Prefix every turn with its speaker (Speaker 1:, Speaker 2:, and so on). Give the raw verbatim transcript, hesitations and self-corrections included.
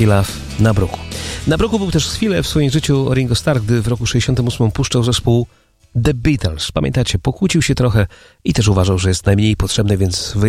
Speaker 1: Lucky Love na bruku. Na bruku był też chwilę w swoim życiu Ringo Starr, gdy w roku sześćdziesiątym ósmym puszczał zespół The Beatles. Pamiętacie, pokłócił się trochę i też uważał, że jest najmniej potrzebny, więc wyjechał